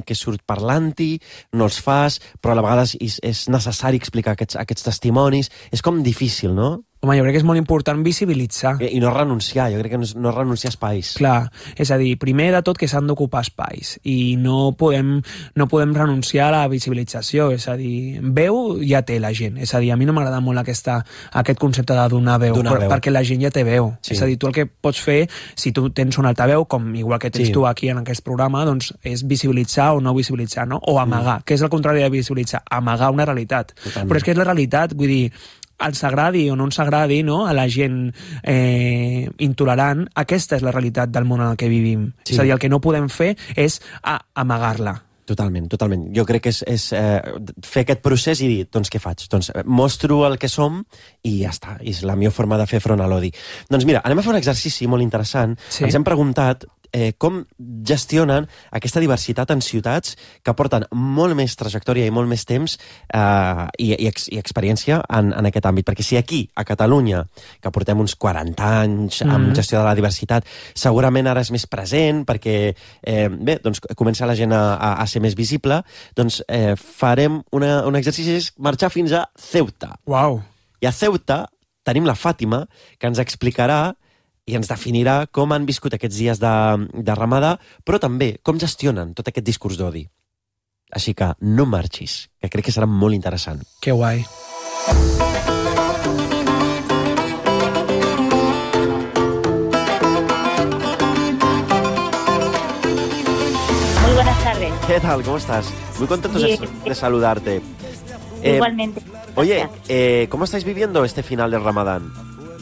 perquè surt parlant-hi, no els fas, però a la vegada és necessari explicar aquests testimonis. És com difícil, no? Home, jo crec que és molt important visibilitzar. I no renunciar, jo crec que no renunciar a espais. Clar, és a dir, primer de tot que s'han d'ocupar espais i no podem renunciar a la visibilització, és a dir, veu ja té la gent, és a dir, a mi no m'agrada molt aquest concepte de donar veu, perquè la gent ja té veu, sí. És a dir, tu el que pots fer, si tu tens un altaveu, com igual que tens tu aquí en aquest programa, doncs és visibilitzar o no visibilitzar, no? O amagar, que és el contrari de visibilitzar, amagar una realitat. Totalment. Però és que és la realitat, vull dir, ens agradi o no ens agradi, no? A la gent intolerant, aquesta és la realitat del món en el que vivim. Sí. És a dir, el que no podem fer és amagar-la. Totalment. Jo crec que és fer aquest procés i dir, doncs què faig? Doncs mostro el que som i ja està. És la millor forma de fer front a l'odi. Doncs mira, anem a fer un exercici molt interessant. Sí. Ens hem preguntat com gestionen aquesta diversitat en ciutats que porten molt més trajectòria i molt més temps i experiència en aquest àmbit. Perquè si aquí, a Catalunya, que portem uns 40 anys amb gestió de la diversitat, segurament ara és més present perquè doncs comença la gent a ser més visible, doncs farem un exercici, és marxar fins a Ceuta. Uau! I a Ceuta tenim la Fàtima, que ens explicarà i ens definirà com han viscut aquests dies de Ramadà, però també com gestionen tot aquest discurs d'odi. Així que no marxis, que crec que serà molt interessant. Que guai. Muy buenas tardes. ¿Qué tal? ¿Cómo estás? Muy contento de saludarte. Igualmente. Oye, ¿cómo estáis viviendo este final del Ramadán?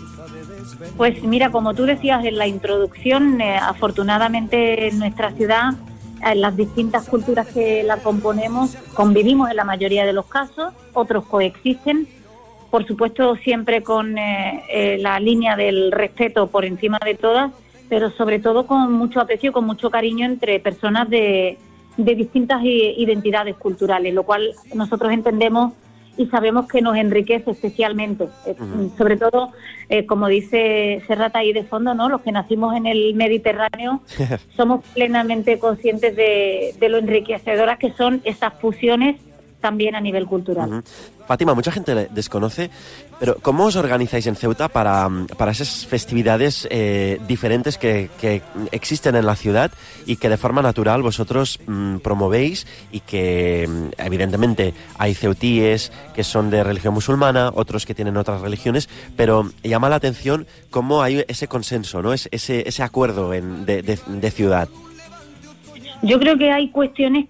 Pues mira, como tú decías en la introducción, afortunadamente en nuestra ciudad, en las distintas culturas que la componemos, convivimos en la mayoría de los casos, otros coexisten, por supuesto siempre con la línea del respeto por encima de todas, pero sobre todo con mucho aprecio y con mucho cariño entre personas de distintas identidades culturales, lo cual nosotros entendemos y sabemos que nos enriquece especialmente, sobre todo, como dice Serrat ahí de fondo, ¿no? Los que nacimos en el Mediterráneo somos plenamente conscientes de lo enriquecedoras que son esas fusiones también a nivel cultural. Fátima, mucha gente desconoce, pero ¿cómo os organizáis en Ceuta para esas festividades diferentes que existen en la ciudad y que de forma natural vosotros promovéis y que evidentemente hay ceutíes que son de religión musulmana, otros que tienen otras religiones, pero llama la atención cómo hay ese consenso, ¿no? Ese acuerdo de ciudad? Yo creo que hay cuestiones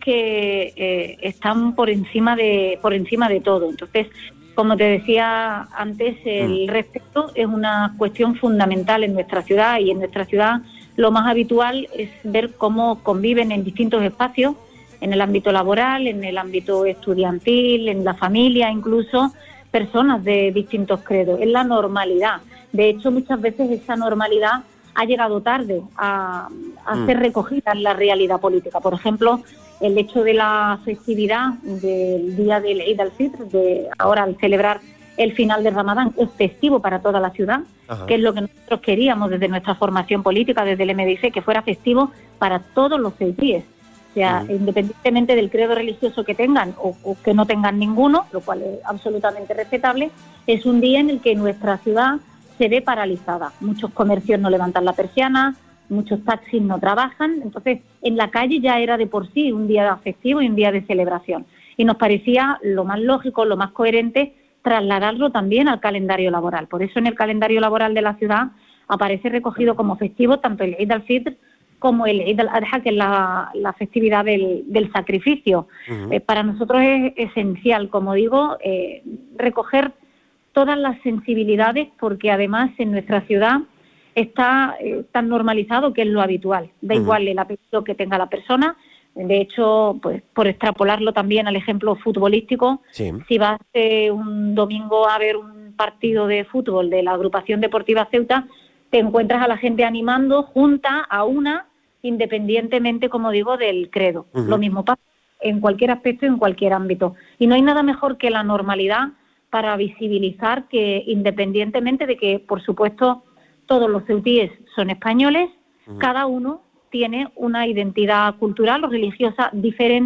que están por encima de todo. Entonces, como te decía antes, el respeto es una cuestión fundamental en nuestra ciudad, y en nuestra ciudad lo más habitual es ver cómo conviven en distintos espacios, en el ámbito laboral, en el ámbito estudiantil, en la familia, incluso personas de distintos credos. Es la normalidad. De hecho, muchas veces esa normalidad ha llegado tarde a ser recogida en la realidad política. Por ejemplo, el hecho de la festividad del día del Eid al-Fitr, ahora al celebrar el final de Ramadán, es festivo para toda la ciudad, que es lo que nosotros queríamos desde nuestra formación política, desde el MDC, que fuera festivo para todos los ceutíes. O sea, independientemente del credo religioso que tengan o que no tengan ninguno, lo cual es absolutamente respetable, es un día en el que nuestra ciudad se ve paralizada. Muchos comercios no levantan la persiana, muchos taxis no trabajan, entonces en la calle ya era de por sí un día festivo y un día de celebración. Y nos parecía lo más lógico, lo más coherente, trasladarlo también al calendario laboral. Por eso en el calendario laboral de la ciudad aparece recogido como festivo tanto el Eid al-Fitr como el Eid al-Adha, que es la festividad del sacrificio. Para nosotros es esencial, como digo, recoger todas las sensibilidades, porque además en nuestra ciudad está tan normalizado que es lo habitual. Da igual el apellido que tenga la persona. De hecho, pues por extrapolarlo también al ejemplo futbolístico, si vas un domingo a ver un partido de fútbol de la agrupación deportiva Ceuta, te encuentras a la gente animando junta a una, independientemente, como digo, del credo. Lo mismo pasa en cualquier aspecto y en cualquier ámbito. Y no hay nada mejor que la normalidad para visibilizar que, independientemente de que, por supuesto, todos los ceutíes son españoles, cada uno tiene una identidad cultural o religiosa diferente